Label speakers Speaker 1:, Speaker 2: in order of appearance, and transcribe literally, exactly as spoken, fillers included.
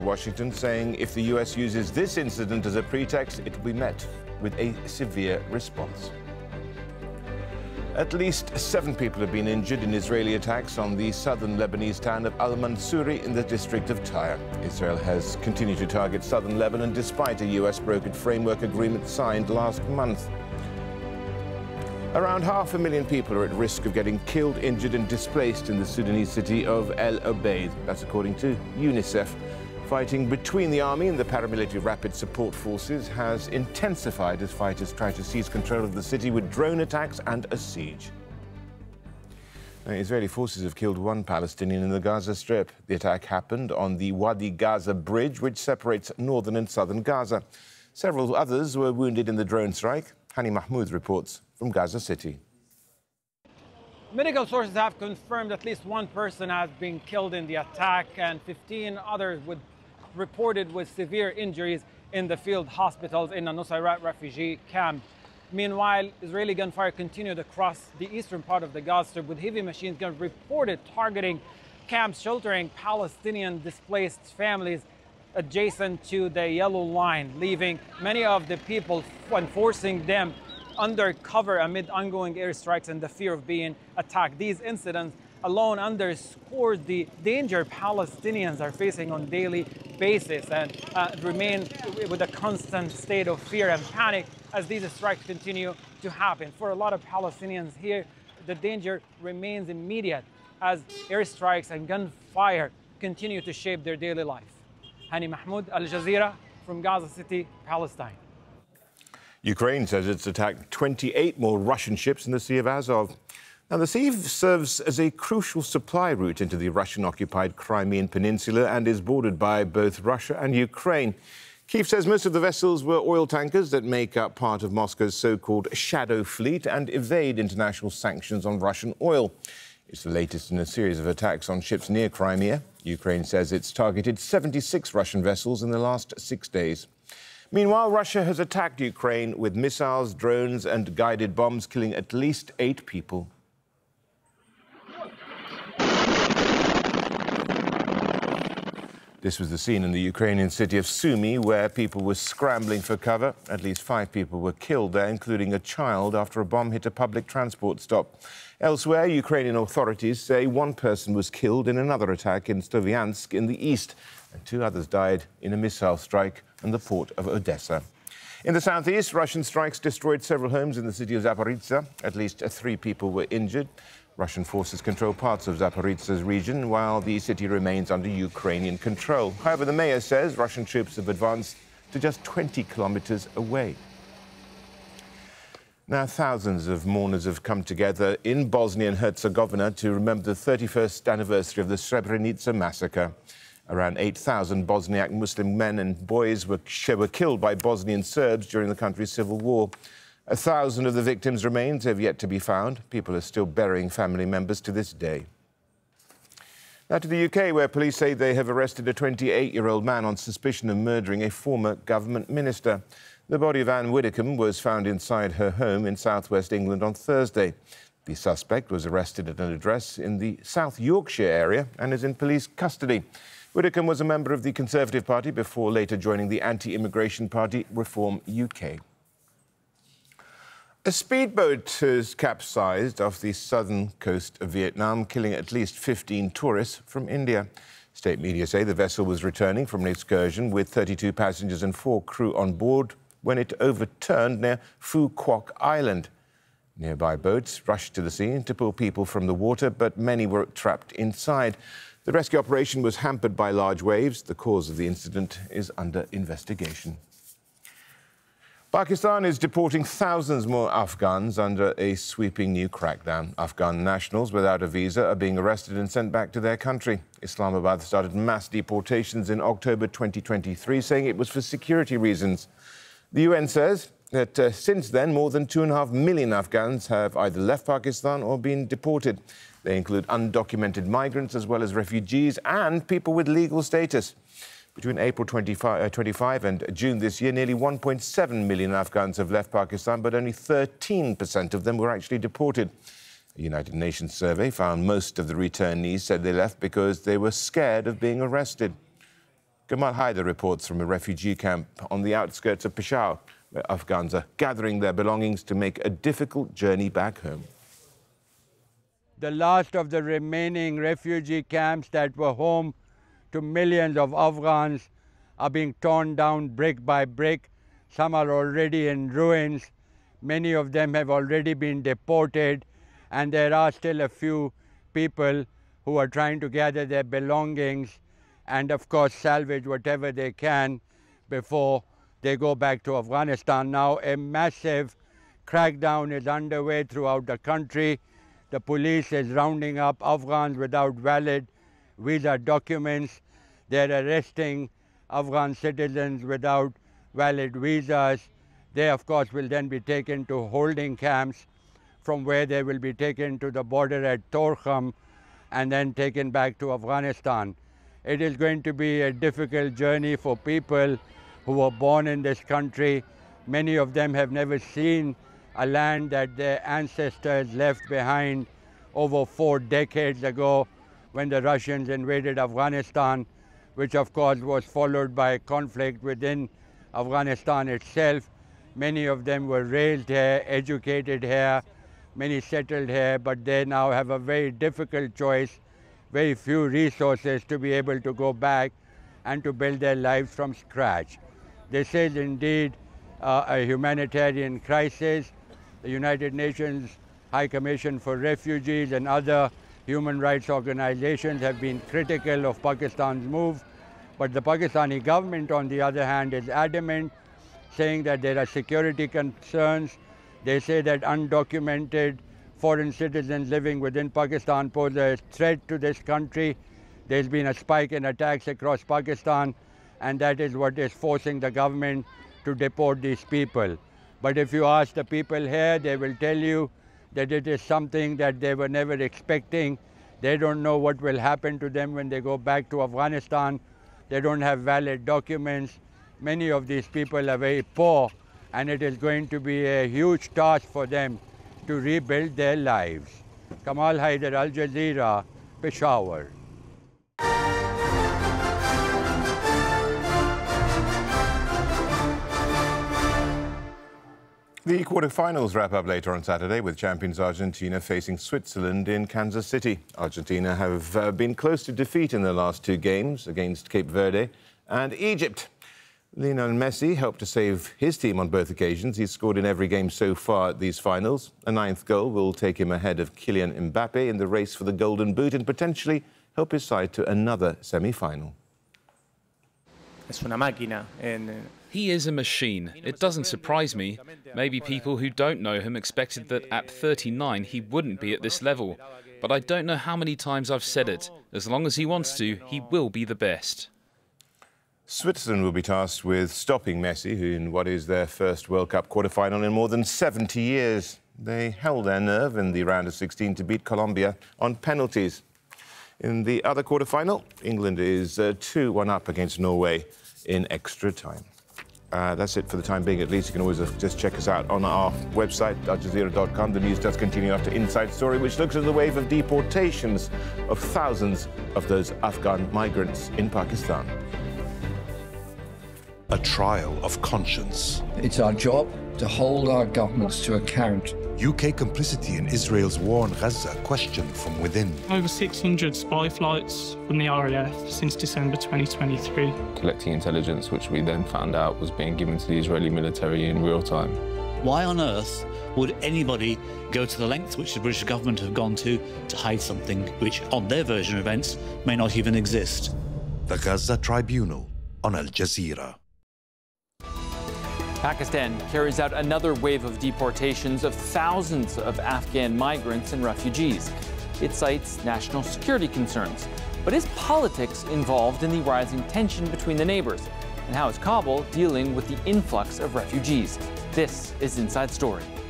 Speaker 1: Washington saying if the U S uses this incident as a pretext, it will be met with a severe response. At least seven people have been injured in Israeli attacks on the southern Lebanese town of Al-Mansuri in the district of Tyre. Israel has continued to target southern Lebanon despite a U S-brokered framework agreement signed last month. Around half a million people are at risk of getting killed, injured and displaced in the Sudanese city of El Obeid. That's according to UNICEF. Fighting between the army and the paramilitary rapid support forces has intensified as fighters try to seize control of the city with drone attacks and a siege. Now, Israeli forces have killed one Palestinian in the Gaza Strip. The attack happened on the Wadi Gaza bridge, which separates northern and southern Gaza. Several others were wounded in the drone strike. Hani Mahmoud reports from Gaza City.
Speaker 2: Medical sources have confirmed at least one person has been killed in the attack and fifteen others with reported with severe injuries in the field hospitals in the Nusayrat refugee camp. Meanwhile, Israeli gunfire continued across the eastern part of the Gaza Strip, with heavy machine guns reported targeting camps sheltering Palestinian displaced families adjacent to the Yellow Line, leaving many of the people and forcing them under cover amid ongoing airstrikes and the fear of being attacked. These incidents alone underscores the danger Palestinians are facing on a daily basis and uh, remain with a constant state of fear and panic as these strikes continue to happen. For a lot of Palestinians here, the danger remains immediate as airstrikes and gunfire continue to shape their daily life. Hani Mahmoud, Al Jazeera, from Gaza City, Palestine.
Speaker 1: Ukraine says it's attacked twenty-eight more Russian ships in the Sea of Azov. Now, the sea serves as a crucial supply route into the Russian-occupied Crimean Peninsula and is bordered by both Russia and Ukraine. Kyiv says most of the vessels were oil tankers that make up part of Moscow's so-called shadow fleet and evade international sanctions on Russian oil. It's the latest in a series of attacks on ships near Crimea. Ukraine says it's targeted seventy-six Russian vessels in the last six days. Meanwhile, Russia has attacked Ukraine with missiles, drones and guided bombs, killing at least eight people. This was the scene in the Ukrainian city of Sumy, where people were scrambling for cover. At least five people were killed there, including a child, after a bomb hit a public transport stop. Elsewhere, Ukrainian authorities say one person was killed in another attack in Sloviansk in the east, and two others died in a missile strike on the port of Odessa. In the southeast, Russian strikes destroyed several homes in the city of Zaporizhzhia. At least three people were injured. Russian forces control parts of Zaporizhzhia's region, while the city remains under Ukrainian control. However, the mayor says Russian troops have advanced to just twenty kilometers away. Now, thousands of mourners have come together in Bosnia and Herzegovina to remember the thirty-first anniversary of the Srebrenica massacre. Around eight thousand Bosniak Muslim men and boys were, were killed by Bosnian Serbs during the country's civil war. A thousand of the victims' remains have yet to be found. People are still burying family members to this day. Now to the U K, where police say they have arrested a twenty-eight-year-old man on suspicion of murdering a former government minister. The body of Anne Widdecombe was found inside her home in southwest England on Thursday. The suspect was arrested at an address in the South Yorkshire area and is in police custody. Widdecombe was a member of the Conservative Party before later joining the anti-immigration party Reform U K. A speedboat has capsized off the southern coast of Vietnam, killing at least fifteen tourists from India. State media say the vessel was returning from an excursion with thirty-two passengers and four crew on board when it overturned near Phu Quoc Island. Nearby boats rushed to the scene to pull people from the water, but many were trapped inside. The rescue operation was hampered by large waves. The cause of the incident is under investigation. Pakistan is deporting thousands more Afghans under a sweeping new crackdown. Afghan nationals without a visa are being arrested and sent back to their country. Islamabad started mass deportations in October twenty twenty-three, saying it was for security reasons. The U N says that uh, since then, more than two and a half million Afghans have either left Pakistan or been deported. They include undocumented migrants as well as refugees and people with legal status. Between April twenty-five and June this year, nearly one point seven million Afghans have left Pakistan, but only thirteen percent of them were actually deported. A United Nations survey found most of the returnees said they left because they were scared of being arrested. Gamal Haider reports from a refugee camp on the outskirts of Peshawar, where Afghans are gathering their belongings to make a difficult journey back home.
Speaker 3: The last of the remaining refugee camps that were home to millions of Afghans are being torn down brick by brick. Some are already in ruins. Many of them have already been deported, and there are still a few people who are trying to gather their belongings and, of course, salvage whatever they can before they go back to Afghanistan. Now, a massive crackdown is underway throughout the country. The police is rounding up Afghans without valid visa documents. They're arresting Afghan citizens without valid visas. They, of course, will then be taken to holding camps, from where they will be taken to the border at Torkham and then taken back to Afghanistan. It is going to be a difficult journey for people who were born in this country. Many of them have never seen a land that their ancestors left behind over four decades ago when the Russians invaded Afghanistan, which of course was followed by conflict within Afghanistan itself. Many of them were raised here, educated here, many settled here, but they now have a very difficult choice, very few resources to be able to go back and to build their lives from scratch. This is indeed uh, a humanitarian crisis. The United Nations High Commission for Refugees and other human rights organizations have been critical of Pakistan's move, but the Pakistani government, on the other hand, is adamant, saying that there are security concerns. They say that undocumented foreign citizens living within Pakistan pose a threat to this country. There's been a spike in attacks across Pakistan, and that is what is forcing the government to deport these people. But if you ask the people here, they will tell you that it is something that they were never expecting. They don't know what will happen to them when they go back to Afghanistan. They don't have valid documents. Many of these people are very poor, and it is going to be a huge task for them to rebuild their lives. Gamal Haider, Al Jazeera, Peshawar.
Speaker 1: The quarterfinals wrap up later on Saturday with champions Argentina facing Switzerland in Kansas City. Argentina have uh, been close to defeat in their last two games against Cape Verde and Egypt. Lionel Messi helped to save his team on both occasions. He's scored in every game so far at these finals. A ninth goal will take him ahead of Kylian Mbappe in the race for the Golden Boot and potentially help his side to another semi-final.
Speaker 4: Es una máquina. En...
Speaker 5: He is a machine. It doesn't surprise me. Maybe people who don't know him expected that at thirty-nine he wouldn't be at this level. But I don't know how many times I've said it. As long as he wants to, he will be the best.
Speaker 1: Switzerland will be tasked with stopping Messi, who in what is their first World Cup quarter-final in more than seventy years. They held their nerve in the round of sixteen to beat Colombia on penalties. In the other quarter-final, England is two one uh, up against Norway in extra time. Uh, that's it for the time being, at least. You can always uh, just check us out on our website, al jazeera dot com. The news does continue after Inside Story, which looks at the wave of deportations of thousands of those Afghan migrants in Pakistan.
Speaker 6: A trial of conscience.
Speaker 7: It's our job to hold our governments to account.
Speaker 6: U K complicity in Israel's war on Gaza questioned from within.
Speaker 8: Over six hundred spy flights from the R A F since December twenty twenty-three.
Speaker 9: Collecting intelligence, which we then found out was being given to the Israeli military in real time.
Speaker 10: Why on earth would anybody go to the lengths which the British government have gone to to hide something which, on their version of events, may not even exist?
Speaker 6: The Gaza Tribunal on Al Jazeera.
Speaker 11: Pakistan carries out another wave of deportations of thousands of Afghan migrants and refugees. It cites national security concerns. But is politics involved in the rising tension between the neighbors? And how is Kabul dealing with the influx of refugees? This is Inside Story.